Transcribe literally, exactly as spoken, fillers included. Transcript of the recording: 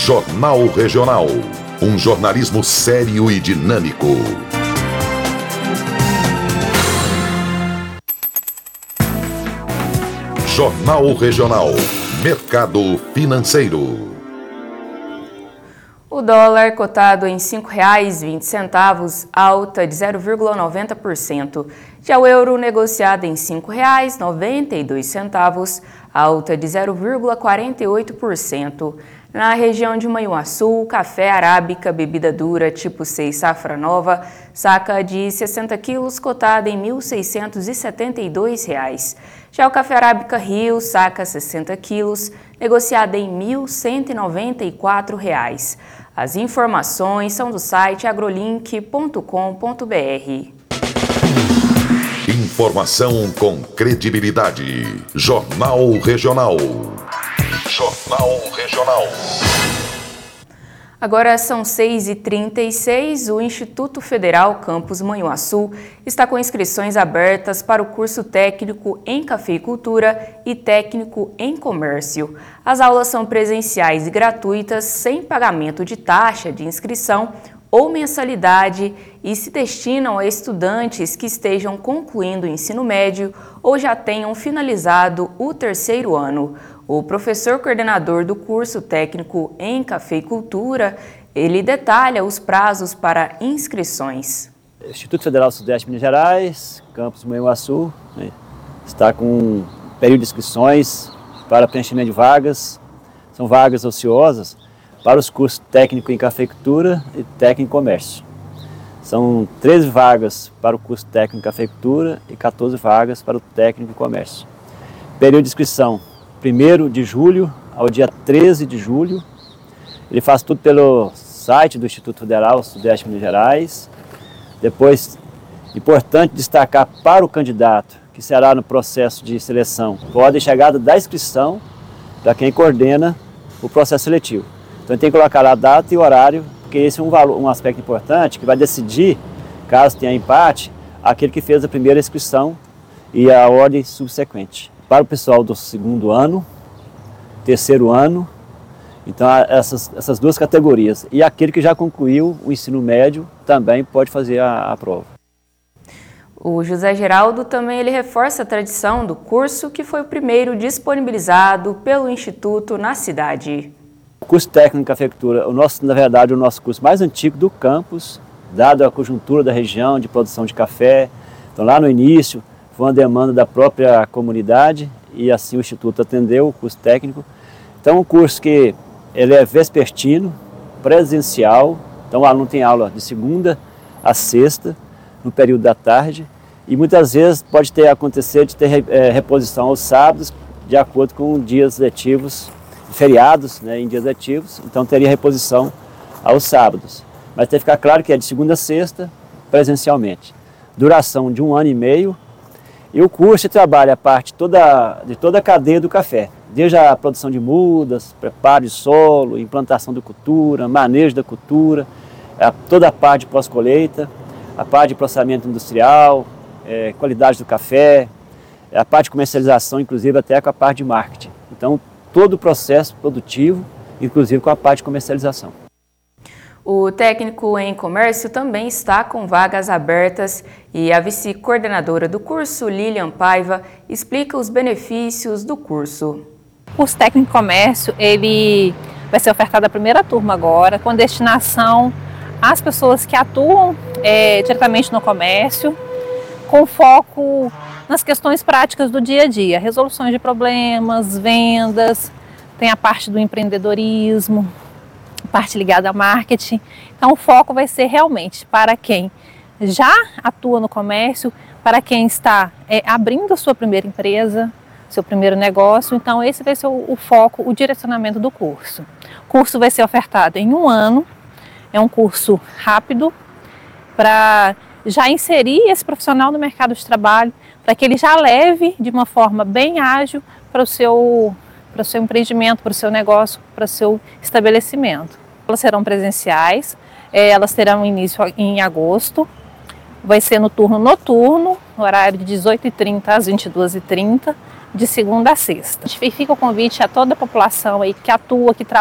Jornal Regional. Um jornalismo sério e dinâmico. Jornal Regional. Mercado financeiro. O dólar cotado em cinco reais e vinte centavos, alta de zero vírgula noventa por cento. Já o euro negociado em cinco reais e noventa e dois centavos, alta de zero vírgula quarenta e oito por cento. Na região de Manhuaçu, café arábica, bebida dura tipo seis safra nova, saca de sessenta quilos, cotada em mil seiscentos e setenta e dois reais. Já o café arábica Rio, saca sessenta quilos, negociada em mil cento e noventa e quatro reais. As informações são do site agrolink ponto com ponto br. Informação com credibilidade. Jornal Regional. Jornal Regional. Agora são seis e trinta e seis, o Instituto Federal Campus Manhuaçu está com inscrições abertas para o curso técnico em cafeicultura e técnico em comércio. As aulas são presenciais e gratuitas, sem pagamento de taxa de inscrição ou mensalidade e se destinam a estudantes que estejam concluindo o ensino médio ou já tenham finalizado o terceiro ano. O professor coordenador do curso técnico em cafeicultura, ele detalha os prazos para inscrições. Instituto Federal Sudeste de Minas Gerais, Campus Manhuaçu, né, está com um período de inscrições para preenchimento de vagas. São vagas ociosas para os cursos técnico em cafeicultura e técnico em comércio. São treze vagas para o curso técnico em cafeicultura e quatorze vagas para o técnico em comércio. Período de inscrição primeiro de julho ao dia treze de julho. Ele faz tudo pelo site do Instituto Federal Sudeste de Minas Gerais. Depois, importante destacar para o candidato que será no processo de seleção, pode a chegada da inscrição para quem coordena o processo seletivo. Então tem que colocar lá a data e o horário, porque esse é um, valor, um aspecto importante que vai decidir, caso tenha empate, aquele que fez a primeira inscrição e a ordem subsequente. Para o pessoal do segundo ano, terceiro ano, então essas, essas duas categorias. E aquele que já concluiu o ensino médio também pode fazer a, a prova. O José Geraldo também ele reforça a tradição do curso, que foi o primeiro disponibilizado pelo Instituto na cidade. O curso técnico em cafeicultura, o nosso, na verdade, o nosso curso mais antigo do campus, dado a conjuntura da região de produção de café. Então lá no início foi uma demanda da própria comunidade e assim o Instituto atendeu o curso técnico. Então um curso que ele é vespertino, presencial, então o aluno tem aula de segunda a sexta, no período da tarde, e muitas vezes pode ter acontecer de ter é, reposição aos sábados, de acordo com dias letivos, feriados, né, em dias letivos, então teria reposição aos sábados. Mas tem que ficar claro que é de segunda a sexta, presencialmente. Duração de um ano e meio, e o curso trabalha a parte toda, de toda a cadeia do café, desde a produção de mudas, preparo de solo, implantação da cultura, manejo da cultura, toda a parte de pós-colheita, a parte de processamento industrial, é, qualidade do café, a parte de comercialização, inclusive até com a parte de marketing. Então, todo o processo produtivo, inclusive com a parte de comercialização. O técnico em comércio também está com vagas abertas e a vice-coordenadora do curso, Lilian Paiva, explica os benefícios do curso. O curso técnico em comércio ele vai ser ofertado a primeira turma agora, com destinação às pessoas que atuam é, diretamente no comércio, com foco nas questões práticas do dia a dia, resoluções de problemas, vendas, tem a parte do empreendedorismo, parte ligada a marketing. Então o foco vai ser realmente para quem já atua no comércio, para quem está é, abrindo a sua primeira empresa, seu primeiro negócio. Então esse vai ser o, o foco, o direcionamento do curso. O curso vai ser ofertado em um ano, é um curso rápido para já inserir esse profissional no mercado de trabalho, para que ele já leve de uma forma bem ágil para o seu, para o seu empreendimento, para o seu negócio, para o seu estabelecimento. Elas serão presenciais, elas terão início em agosto, vai ser no turno noturno, no horário de dezoito e trinta às vinte e duas e trinta, de segunda a sexta. Fica o convite a toda a população aí que atua, que trabalha